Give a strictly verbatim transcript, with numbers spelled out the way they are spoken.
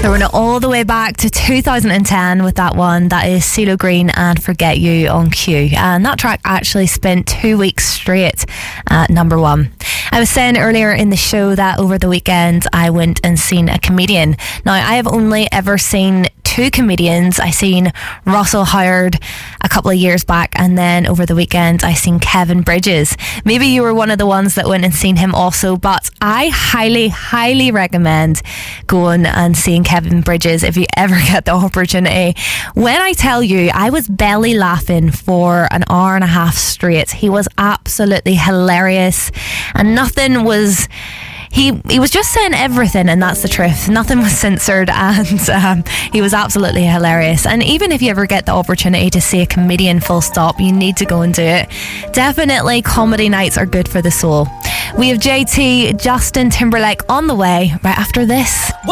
So we're all the way back to two thousand ten with that one. That is CeeLo Green and Forget You on Q. And that track actually spent two weeks straight at number one. I was saying earlier in the show that over the weekend I went and seen a comedian. Now, I have only ever seen two comedians. I seen Russell Howard a couple of years back, and then over the weekend I seen Kevin Bridges. Maybe you were one of the ones that went and seen him also, but I highly, highly recommend going and seeing Kevin Bridges if you ever get the opportunity. When I tell you, I was belly laughing for an hour and a half straight. He was absolutely hilarious, and nothing was... He he was just saying everything, and that's the truth. Nothing was censored, and um, he was absolutely hilarious. And even if you ever get the opportunity to see a comedian full stop, you need to go and do it. Definitely comedy nights are good for the soul. We have J T, Justin Timberlake on the way right after this.